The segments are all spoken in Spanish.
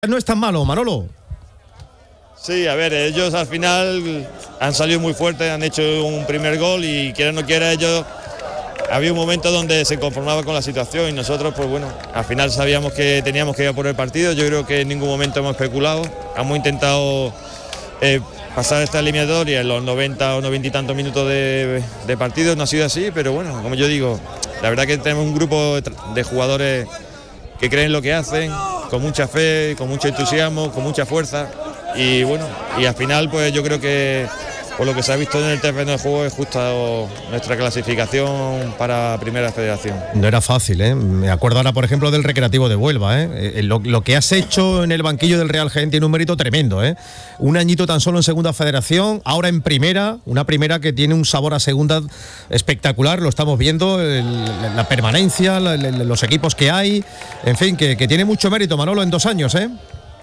No es tan malo, Manolo. Sí, a ver, ellos al final han salido muy fuertes, han hecho un primer gol y quiera o no quiera ellos, había un momento donde se conformaba con la situación y nosotros pues bueno, al final sabíamos que teníamos que ir a por el partido. Yo creo que en ningún momento hemos especulado, hemos intentado pasar esta eliminatoria en los 90 o 90 y tantos minutos de partido, no ha sido así, pero bueno, como yo digo, la verdad que tenemos un grupo de jugadores que creen lo que hacen, con mucha fe, con mucho entusiasmo, con mucha fuerza y bueno, y al final pues yo creo que por lo que se ha visto en el terreno de juego es justa nuestra clasificación para Primera Federación. No era fácil, ¿eh? Me acuerdo ahora, por ejemplo, del Recreativo de Huelva, ¿eh? Lo que has hecho en el banquillo del Real Jaén tiene un mérito tremendo, ¿eh? Un añito tan solo en Segunda Federación, ahora en Primera, una Primera que tiene un sabor a Segunda espectacular, lo estamos viendo, la permanencia, los equipos que hay, en fin, que tiene mucho mérito, Manolo, en 2 años, ¿eh?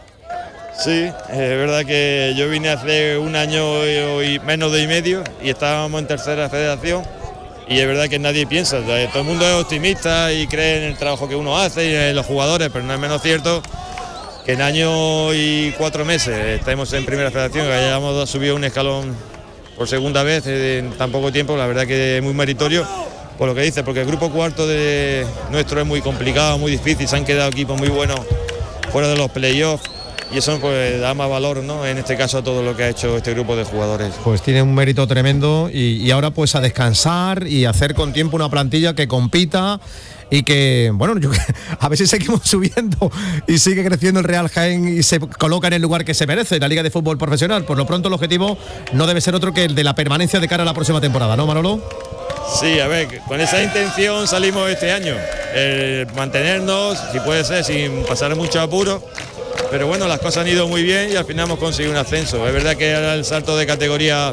Sí, es verdad que yo vine hace un año y menos de y medio y estábamos en Tercera Federación y es verdad que nadie piensa, todo el mundo es optimista y cree en el trabajo que uno hace y en los jugadores, pero no es menos cierto que en año y 4 meses estemos en Primera Federación, que hayamos subido un escalón por segunda vez en tan poco tiempo, la verdad que es muy meritorio por lo que dice, porque el grupo cuarto de nuestro es muy complicado, muy difícil, se han quedado equipos muy buenos fuera de los playoffs. Y eso pues da más valor, ¿no? En este caso a todo lo que ha hecho este grupo de jugadores. Pues tiene un mérito tremendo y ahora pues a descansar y hacer con tiempo una plantilla que compita y que, bueno, a ver si seguimos subiendo y sigue creciendo el Real Jaén y se coloca en el lugar que se merece en la Liga de Fútbol Profesional. Por lo pronto el objetivo no debe ser otro que el de la permanencia de cara a la próxima temporada, ¿no, Manolo? Sí, a ver, con esa intención salimos este año. Mantenernos, si puede ser, sin pasar mucho apuro. Pero bueno, las cosas han ido muy bien y al final hemos conseguido un ascenso. Es verdad que ahora el salto de categoría,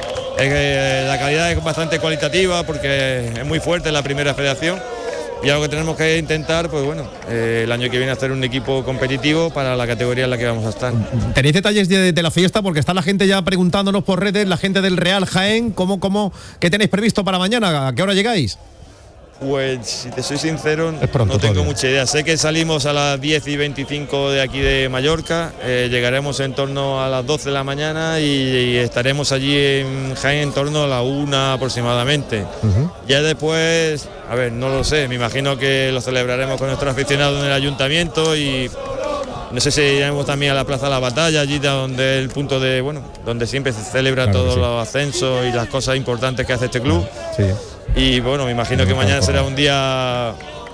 la calidad es bastante cualitativa porque es muy fuerte en la Primera Federación y algo que tenemos que intentar, pues bueno, el año que viene hacer un equipo competitivo para la categoría en la que vamos a estar. ¿Tenéis detalles de la fiesta? Porque está la gente ya preguntándonos por redes, la gente del Real Jaén, ¿qué tenéis previsto para mañana? ¿A qué hora llegáis? Pues si te soy sincero, no tengo todavía mucha idea. Sé que salimos a las 10:25 de aquí de Mallorca, llegaremos en torno a las 12 de la mañana y estaremos allí en Jaén en torno a la 1 aproximadamente. Ya después, a ver, no lo sé, me imagino que lo celebraremos con nuestros aficionados en el ayuntamiento y no sé si iremos también a la Plaza de la Batalla, allí donde el punto de, bueno, donde siempre se celebra todos los ascensos y las cosas importantes que hace este club. Sí. Y bueno, me imagino que mañana será un día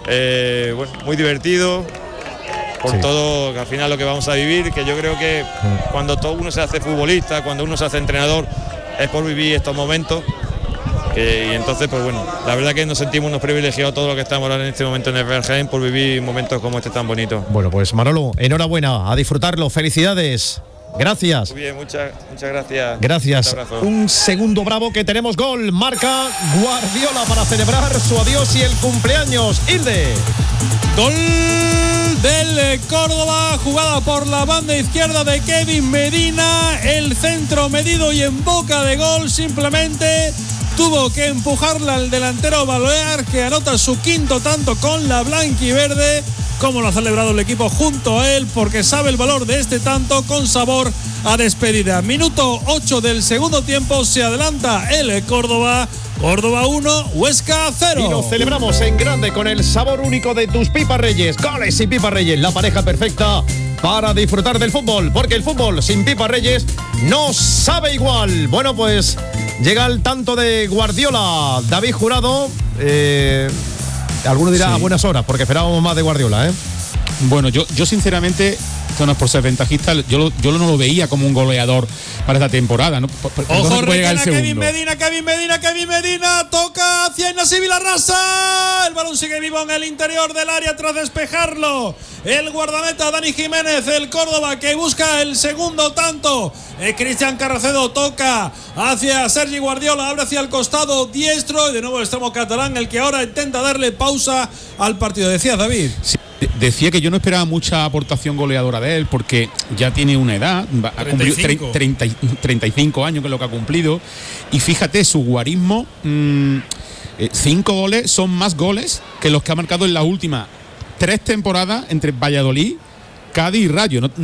muy divertido por todo, que al final lo que vamos a vivir, que yo creo que cuando todo uno se hace futbolista, cuando uno se hace entrenador, es por vivir estos momentos. Y entonces, pues bueno, la verdad que nos sentimos unos privilegiados todos los que estamos ahora en este momento en el Real Jaén por vivir momentos como este tan bonitos. Bueno, pues Manolo, enhorabuena, a disfrutarlo, felicidades. Gracias. Muy bien, muchas gracias. Gracias. Un segundo bravo que tenemos gol. Marca Guardiola para celebrar su adiós y el cumpleaños. Hilde. Gol del Córdoba, jugada por la banda izquierda de Kevin Medina. El centro medido y en boca de gol. Simplemente tuvo que empujarla al delantero Balear, que anota su 5º tanto con la blanquiverde. Como lo ha celebrado el equipo junto a él, porque sabe el valor de este tanto con sabor a despedida. Minuto 8 del segundo tiempo, se adelanta el Córdoba. Córdoba 1, Huesca 0. Y lo celebramos en grande con el sabor único de tus Pipas Reyes. Goles y Pipas Reyes, la pareja perfecta para disfrutar del fútbol, porque el fútbol sin Pipas Reyes no sabe igual. Bueno, pues llega el tanto de Guardiola. David Jurado, alguno dirá a buenas horas, porque esperábamos más de Guardiola, ¿eh? Bueno, yo sinceramente, esto no es por ser ventajista, yo no lo veía como un goleador para esta temporada, ¿no? Ojo, recala Kevin Medina, toca hacia Ignasi Vilarrasa, el balón sigue vivo en el interior del área tras despejarlo. El guardameta Dani Jiménez, el Córdoba, que busca el segundo tanto. Cristian Carracedo toca hacia Sergi Guardiola, abre hacia el costado diestro y de nuevo el extremo catalán, el que ahora intenta darle pausa al partido. Decías, David. Sí. Decía que yo no esperaba mucha aportación goleadora de él porque ya tiene una edad, ha cumplido 35 años, que es lo que ha cumplido, y fíjate, su guarismo, 5 goles son más goles que los que ha marcado en las últimas 3 temporadas entre Valladolid Cádiz y Rayo.